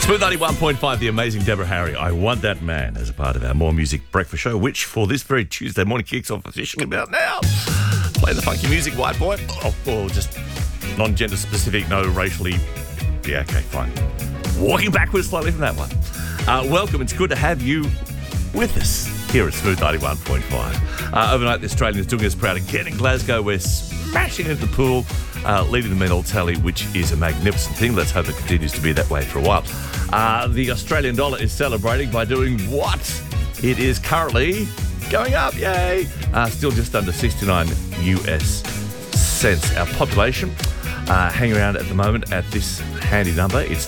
Smooth 91.5, the amazing Deborah Harry. I Want That Man as a part of our More Music Breakfast Show, which for this very Tuesday morning kicks off officially about now. Play the funky music, white boy. Or just non-gender specific, no racially. Yeah, okay, fine. Walking backwards slightly from that one. Welcome. It's good to have you with us here at Smooth 91.5. Overnight, the Australians doing us proud again in Glasgow. We're smashing into the pool, leading the medal tally, which is a magnificent thing. Let's hope it continues to be that way for a while. The Australian dollar is celebrating by doing what? It is currently going up, yay! Still just under 69 US cents. Our population hanging around at the moment at this handy number. It's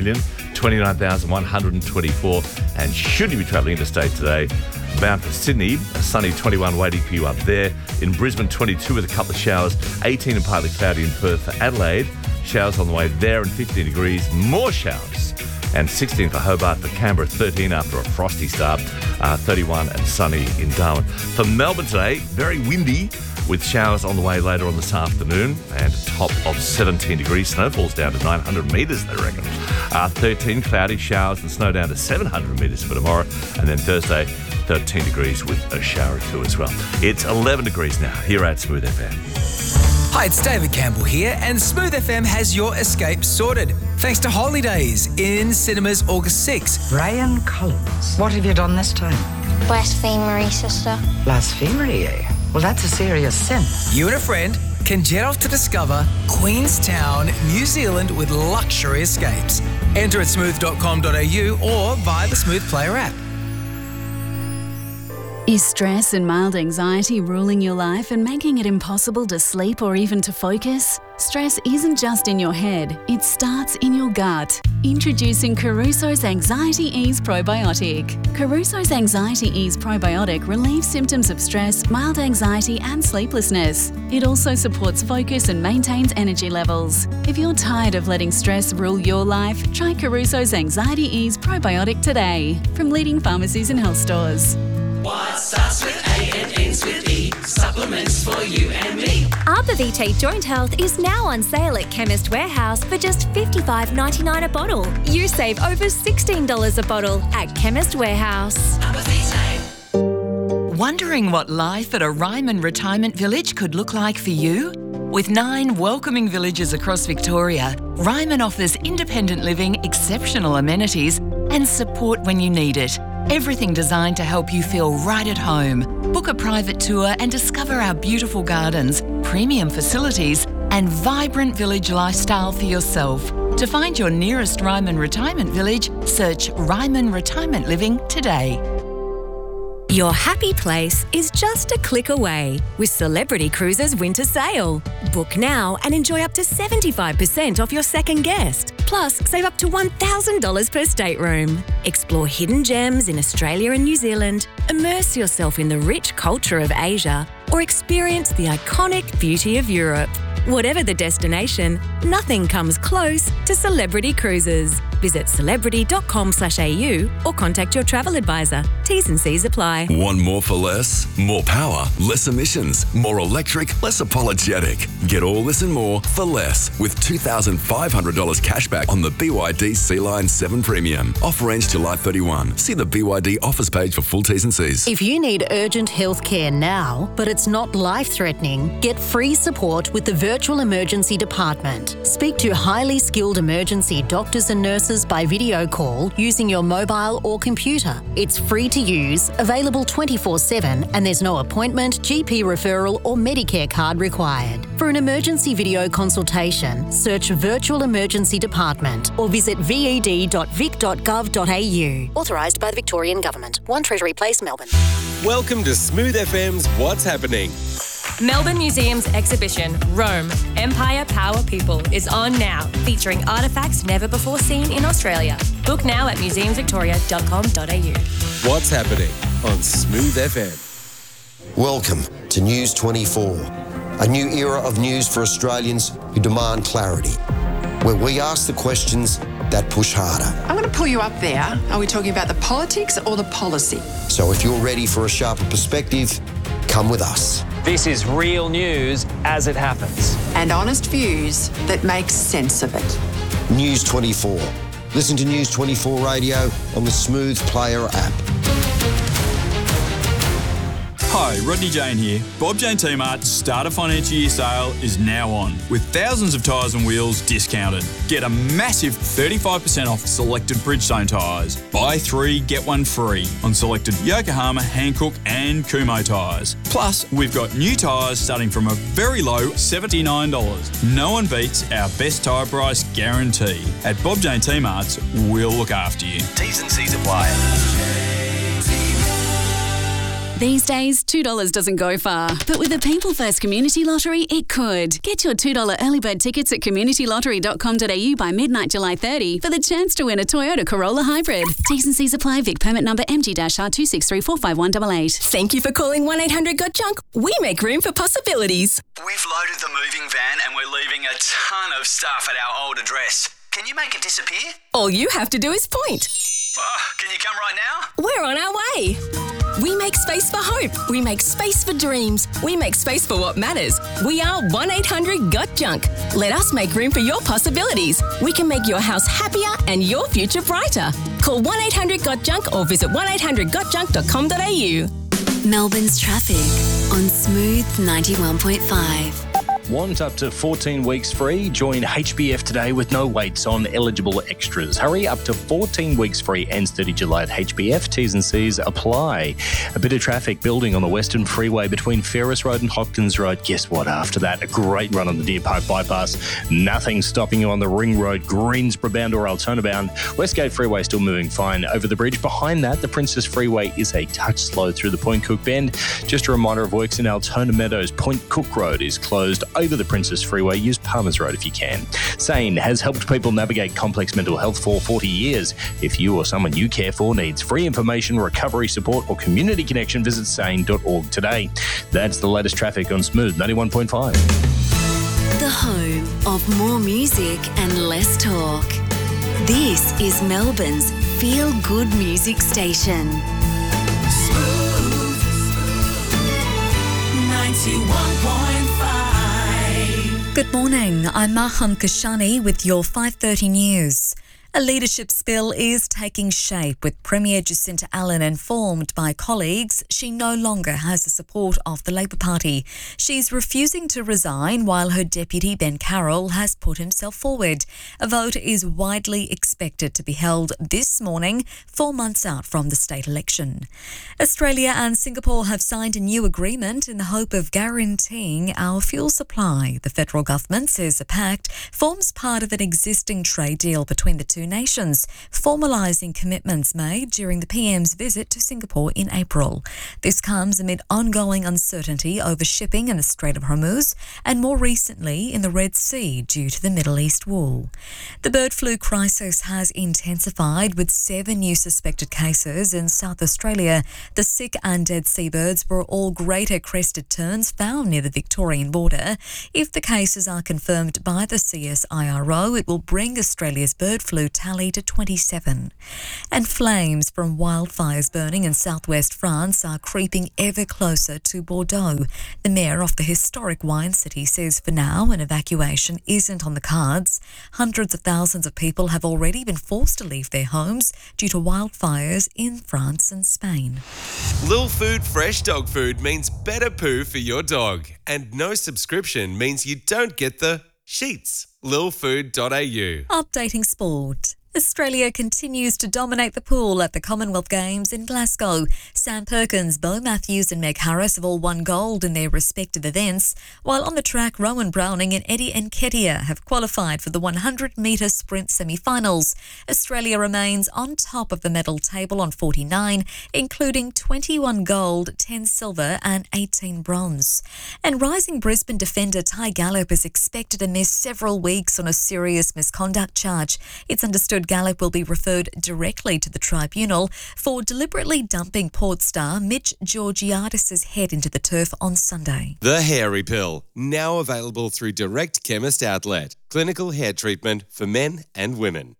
28,029,124. And should you be travelling interstate today, bound for Sydney, a sunny 21 waiting for you up there. In Brisbane, 22 with a couple of showers, 18 and partly cloudy in Perth. For Adelaide, showers on the way there and 15 degrees, more showers. And 16 for Hobart. For Canberra, 13 after a frosty start, 31 and sunny in Darwin. For Melbourne today, very windy with showers on the way later on this afternoon and a top of 17 degrees. Snowfall's down to 900 metres, they reckon. 13 cloudy showers and snow down to 700 metres for tomorrow. And then Thursday, 13 degrees with a shower or two as well. It's 11 degrees now here at Smooth FM. Hi, it's David Campbell here, and Smooth FM has your escape sorted. Thanks to Holidays in cinemas August 6th. Brian Collins, what have you done this time? Blasphemery, sister. Blasphemy, eh? Well, that's a serious sin. You and a friend can jet off to discover Queenstown, New Zealand with luxury escapes. Enter at smooth.com.au or via the Smooth Player app. Is stress and mild anxiety ruling your life and making it impossible to sleep or even to focus? Stress isn't just in your head, it starts in your gut. Introducing Caruso's Anxiety Ease Probiotic. Caruso's Anxiety Ease Probiotic relieves symptoms of stress, mild anxiety and sleeplessness. It also supports focus and maintains energy levels. If you're tired of letting stress rule your life, try Caruso's Anxiety Ease Probiotic today from leading pharmacies and health stores. What starts with A and ends with E? Supplements for you and me. Arbor Vitae Joint Health is now on sale at Chemist Warehouse for just $55.99 a bottle. You save over $16 a bottle at Chemist Warehouse. Arbor Vitae. Wondering what life at a Ryman retirement village could look like for you? With 9 welcoming villages across Victoria, Ryman offers independent living, exceptional amenities and support when you need it. Everything designed to help you feel right at home. Book a private tour and discover our beautiful gardens, premium facilities and vibrant village lifestyle for yourself. To find your nearest Ryman retirement village, search Ryman Retirement Living today. Your happy place is just a click away with Celebrity Cruises Winter Sale. Book now and enjoy up to 75% off your second guest. Plus, save up to $1,000 per stateroom. Explore hidden gems in Australia and New Zealand, immerse yourself in the rich culture of Asia, or experience the iconic beauty of Europe. Whatever the destination, nothing comes close to Celebrity Cruises. Visit celebrity.com/au or contact your travel advisor. T's and C's apply. Want more for less? More power, less emissions, more electric, less apologetic. Get all this and more for less with $2,500 cashback on the BYD Sea-Line 7 Premium. Offer ends July 31. See the BYD offers page for full T's and C's. If you need urgent health care now, but it's not life-threatening, get free support with the Virtual Emergency Department. Speak to highly skilled emergency doctors and nurses by video call using your mobile or computer. It's free to use, available 24/7, and there's no appointment, GP referral or Medicare card required. For an emergency video consultation, search Virtual Emergency Department or visit ved.vic.gov.au. Authorised by the Victorian Government. 1 Treasury Place, Melbourne. Welcome to Smooth FM's What's Happening. Melbourne Museum's exhibition, Rome, Empire, Power, People, is on now, featuring artefacts never before seen in Australia. Book now at museumsvictoria.com.au. What's Happening on Smooth FM. Welcome to News 24, a new era of news for Australians who demand clarity, where we ask the questions that push harder. I'm going to pull you up there. Are we talking about the politics or the policy? So if you're ready for a sharper perspective, come with us. This is real news as it happens. And honest views that make sense of it. News 24, Listen to News 24 Radio on the Smooth Player app. Hi, Rodney Jane here. Bob Jane T-Mart's start of financial year sale is now on, with thousands of tyres and wheels discounted. Get a massive 35% off selected Bridgestone tyres. Buy 3, get 1 free on selected Yokohama, Hankook and Kumho tyres. Plus, we've got new tyres starting from a very low $79. No one beats our best tyre price guarantee. At Bob Jane T-Mart's, we'll look after you. T's and C's apply. These days, $2 doesn't go far, but with the People First Community Lottery, it could. Get your $2 early bird tickets at communitylottery.com.au by midnight July 30 for the chance to win a Toyota Corolla Hybrid. T's and C's apply. Vic permit number MG-R263451188. Thank you for calling 1-800-GOT-JUNK. We make room for possibilities. We've loaded the moving van and we're leaving a ton of stuff at our old address. Can you make it disappear? All you have to do is point. Can you come right now? We're on our way. We make space for hope. We make space for dreams. We make space for what matters. We are 1-800-GOT-JUNK. Let us make room for your possibilities. We can make your house happier and your future brighter. Call 1-800-GOT-JUNK or visit 1-800-GOT-JUNK.com.au. Melbourne's traffic on Smooth 91.5. Want up to 14 weeks free? Join HBF today with no waits on eligible extras. Hurry, up to 14 weeks free, ends 30 July at HBF. T's and C's apply. A bit of traffic building on the Western Freeway between Ferris Road and Hopkins Road. Guess what? After that, a great run on the Deer Park Bypass. Nothing stopping you on the Ring Road, Greensboro bound or Altona bound. Westgate Freeway still moving fine over the bridge. Behind that, the Princess Freeway is a touch slow through the Point Cook Bend. Just a reminder of works in Altona Meadows. Point Cook Road is closed over the Princess Freeway. Use Palmer's Road if you can. SANE has helped people navigate complex mental health for 40 years. If you or someone you care for needs free information, recovery support or community connection, visit sane.org today. That's the latest traffic on Smooth 91.5. The home of more music and less talk. This is Melbourne's feel-good music station. Smooth 91.5. Good morning, I'm Maham Kashani with your 5:30 news. A leadership spill is taking shape, with Premier Jacinta Allen informed by colleagues she no longer has the support of the Labor Party. She's refusing to resign while her deputy Ben Carroll has put himself forward. A vote is widely expected to be held this morning, 4 months out from the state election. Australia and Singapore have signed a new agreement in the hope of guaranteeing our fuel supply. The federal government says the pact forms part of an existing trade deal between the two nations, formalising commitments made during the PM's visit to Singapore in April. This comes amid ongoing uncertainty over shipping in the Strait of Hormuz and more recently in the Red Sea due to the Middle East war. The bird flu crisis has intensified with 7 new suspected cases in South Australia. The sick and dead seabirds were all greater crested terns found near the Victorian border. If the cases are confirmed by the CSIRO, it will bring Australia's bird flu tally to 27. And flames from wildfires burning in southwest France are creeping ever closer to Bordeaux. The mayor of the historic wine city says for now an evacuation isn't on the cards. Hundreds of thousands of people have already been forced to leave their homes due to wildfires in France and Spain. Lil Food Fresh Dog Food means better poo for your dog. And no subscription means you don't get the sheets. lilfood.au. Updating sport. Australia continues to dominate the pool at the Commonwealth Games in Glasgow. Sam Perkins, Beau Matthews and Meg Harris have all won gold in their respective events, while on the track Rowan Browning and Eddie Nketiah have qualified for the 100-metre sprint semi-finals. Australia remains on top of the medal table on 49, including 21 gold, 10 silver and 18 bronze. And rising Brisbane defender Ty Gallop is expected to miss several weeks on a serious misconduct charge. It's understood Gallop will be referred directly to the tribunal for deliberately dumping Port star Mitch Georgiadis' head into the turf on Sunday. The Hairy Pill, now available through Direct Chemist Outlet. Clinical hair treatment for men and women.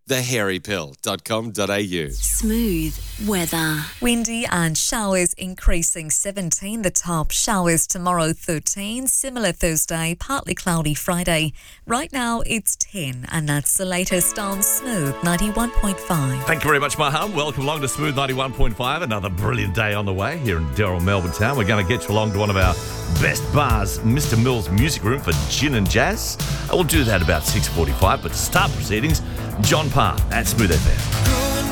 thehairypill.com.au. Smooth weather. Windy and showers increasing 17 the top. Showers tomorrow 13. Similar Thursday. Partly cloudy Friday. Right now it's 10 and that's the latest on Smooth 91.5. Thank you very much, Maham. Welcome along to Smooth 91.5. Another brilliant day on the way here in Darryl, Melbourne town. We're going to get you along to one of our best bars, Mr. Mill's Music Room for gin and jazz. We'll do that about 6:45, but to start proceedings, John Parr at Smooth FM.